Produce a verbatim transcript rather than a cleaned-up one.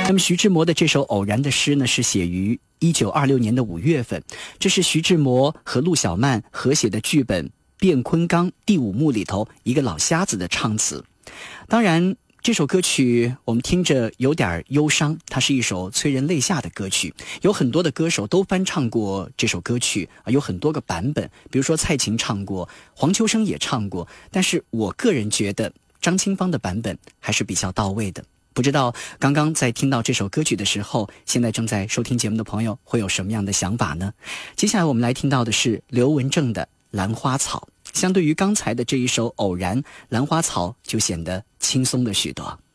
那么徐志摩的这首《偶然》的诗呢，是写于一九二六年的五月份，这是徐志摩和陆小曼合写的剧本《卞昆冈第五幕》里头一个老瞎子的唱词。当然这首歌曲我们听着有点忧伤，它是一首催人泪下的歌曲，有很多的歌手都翻唱过这首歌曲，有很多个版本，比如说蔡琴唱过，黄秋生也唱过，但是我个人觉得张清芳的版本还是比较到位的。不知道刚刚在听到这首歌曲的时候，现在正在收听节目的朋友会有什么样的想法呢？接下来我们来听到的是刘文正的《兰花草》，相对于刚才的这一首《偶然》，《兰花草》就显得轻松了许多。